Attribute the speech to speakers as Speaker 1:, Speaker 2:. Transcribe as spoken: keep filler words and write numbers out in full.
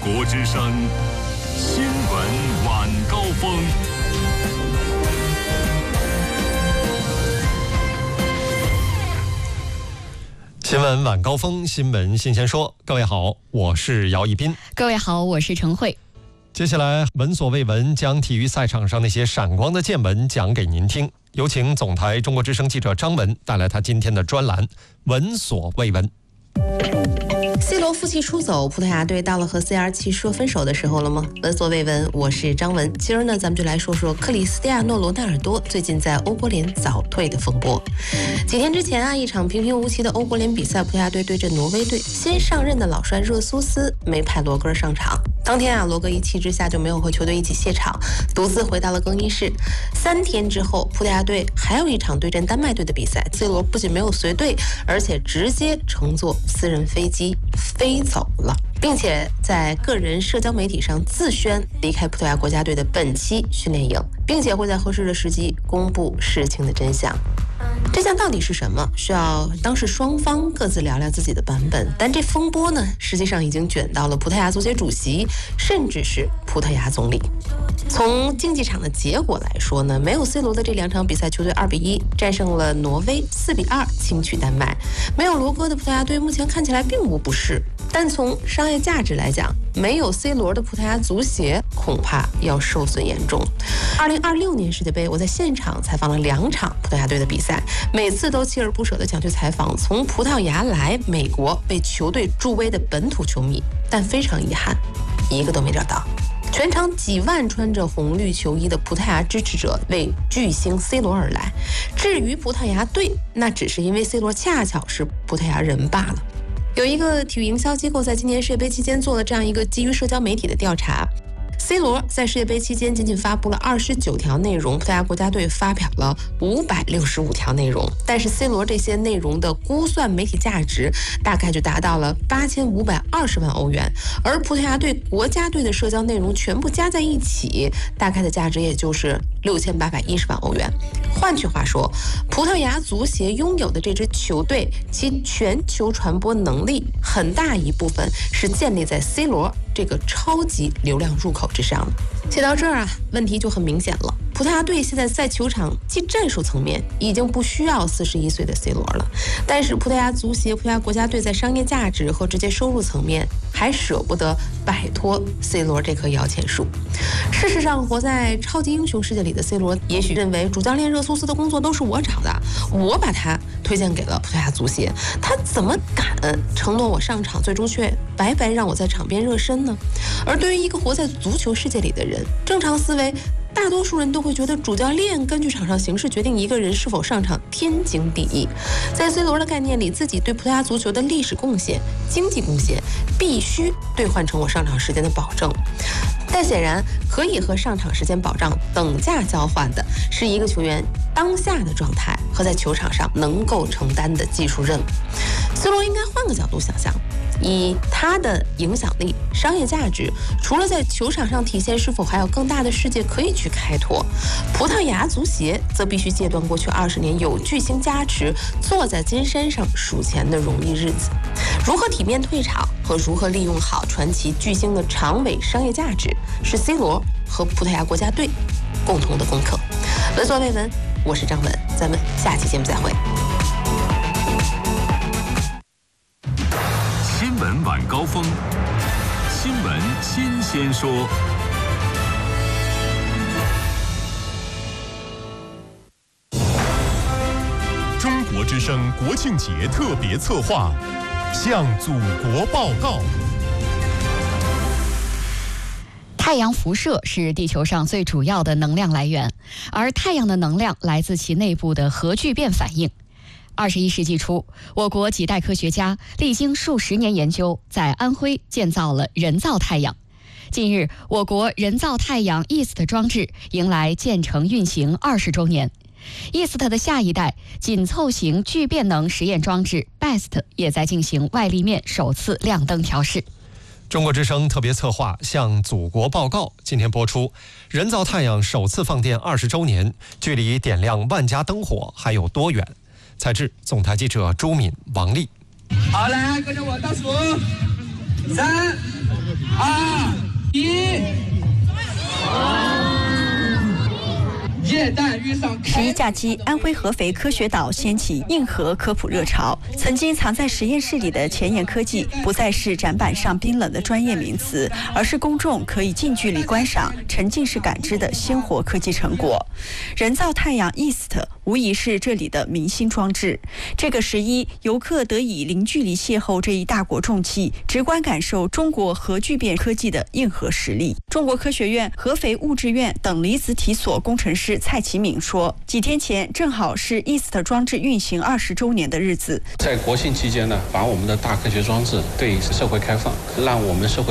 Speaker 1: 国之声新闻晚高峰。
Speaker 2: 新闻晚高峰，新闻新鲜说。各位好，我是姚一斌。
Speaker 3: 各位好，我是陈慧。
Speaker 2: 接下来闻所未闻，将体育赛场上那些闪光的见闻讲给您听。有请总台中国之声记者张文带来他今天的专栏《闻所未闻》。
Speaker 4: C 罗负气出走，葡萄牙队到了和 C R 七说分手的时候了吗？闻所未闻，我是张文。今儿呢，咱们就来说说克里斯蒂亚诺·罗纳尔多最近在欧国联早退的风波。几天之前啊，一场平平无奇的欧国联比赛，葡萄牙队对阵挪威队，先上任的老帅热苏斯没派罗格上场。当天啊，罗格一气之下就没有和球队一起卸场，独自回到了更衣室。三天之后，葡萄牙队还有一场对阵丹麦队的比赛 ，C 罗不仅没有随队，而且直接乘坐私人飞机飞走了，并且在个人社交媒体上自宣离开葡萄牙国家队的本期训练营，并且会在合适的时机公布事情的真相。真相到底是什么？需要当事双方各自聊聊自己的版本。但这风波呢，实际上已经卷到了葡萄牙足协主席，甚至是葡萄牙总理。从竞技场的结果来说呢，没有 C 罗的这两场比赛，球队二比一战胜了挪威，四比二轻取丹麦。没有罗哥的葡萄牙队目前看起来并无不适，但从商业价值来讲，没有 C 罗的葡萄牙足协恐怕要受损严重。二零二六年世界杯，我在现场采访了两场葡萄牙队的比赛，每次都锲而不舍地想去采访从葡萄牙来美国被球队助威的本土球迷，但非常遗憾，一个都没找到。全场几万穿着红绿球衣的葡萄牙支持者为巨星 C 罗而来，至于葡萄牙队，那只是因为 C 罗恰巧是葡萄牙人罢了。有一个体育营销机构在今年世界杯期间做了这样一个基于社交媒体的调查， C 罗在世界杯期间仅仅发布了二十九条内容，葡萄牙国家队发表了五百六十五条内容，但是 C 罗这些内容的估算媒体价值大概就达到了八千五百二十万欧元，而葡萄牙队国家队的社交内容全部加在一起，大概的价值也就是六千八百一十万欧元。换句话说，葡萄牙足协拥有的这支球队，其全球传播能力很大一部分是建立在 C 罗这个超级流量入口之上的。写到这儿啊，问题就很明显了。葡萄牙队现在在球场即战术层面已经不需要四十一岁的 C 罗了，但是葡萄牙足协、葡萄牙国家队在商业价值和直接收入层面还舍不得摆脱 C 罗这棵摇钱树。事实上，活在超级英雄世界里的 C 罗也许认为主教练热苏斯的工作都是我找的，我把他推荐给了葡萄牙足协，他怎么敢承诺我上场，最终却白白让我在场边热身呢？而对于一个活在足球世界里的人，正常思维，大多数人都会觉得主教练根据场上形势决定一个人是否上场天经地义。在 C 罗的概念里，自己对葡萄牙足球的历史贡献、经济贡献必须兑换成我上场时间的保证。但显然，可以和上场时间保障等价交换的是一个球员当下的状态和在球场上能够承担的技术任务。C 罗应该换个角度想想，以他的影响力、商业价值，除了在球场上体现，是否还有更大的世界可以去开拓？葡萄牙足协则必须戒断过去二十年有巨星加持、坐在金山上数钱的容易日子。如何体面退场和如何利用好传奇巨星的长尾商业价值，是 C 罗和葡萄牙国家队共同的功课。闻所未闻，我是张文，咱们下期节目再会。
Speaker 1: 新闻晚高峰，新闻新鲜说。
Speaker 5: 中国之声国庆节特别策划，向祖国报告。
Speaker 3: 太阳辐射是地球上最主要的能量来源，而太阳的能量来自其内部的核聚变反应。二十一世纪初，我国几代科学家历经数十年研究，在安徽建造了人造太阳。近日，我国人造太阳 E S T 装置迎来建成运行二十周年。E S T 的下一代紧凑型聚变能实验装置 B E S T 也在进行外立面首次亮灯调试。
Speaker 2: 中国之声特别策划向祖国报告，今天播出。人造太阳首次放电二十周年，距离点亮万家灯火还有多远？采制总台记者朱敏、王丽。
Speaker 6: 好，来跟着我倒数，三、 二、一。液氮遇上
Speaker 7: 十一假期，安徽合肥科学岛掀起硬核科普热潮。曾经藏在实验室里的前沿科技，不再是展板上冰冷的专业名词，而是公众可以近距离观赏、沉浸式感知的鲜活科技成果。人造太阳 E S T 无疑是这里的明星装置。这个十一，游客得以零距离邂逅这一大国重器，直观感受中国核聚变科技的硬核实力。中国科学院合肥物质院等离子体所工程师蔡其敏说，几天前正好是 E S T 装置运行二十周年的日子。
Speaker 8: 在国庆期间呢，把我们的大科学装置对社会开放，让我们社会